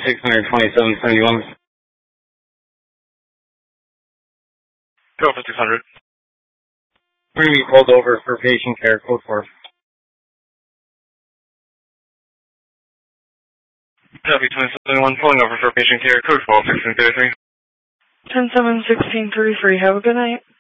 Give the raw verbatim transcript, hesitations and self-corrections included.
six hundred twenty-seven seventy-one. Go for six hundred. We're going to be pulled over for patient care, code four. Copy ten seventy-one, pulling over for patient care, code four, sixteen thirty-three. ten seven sixteen thirty-three, have a good night.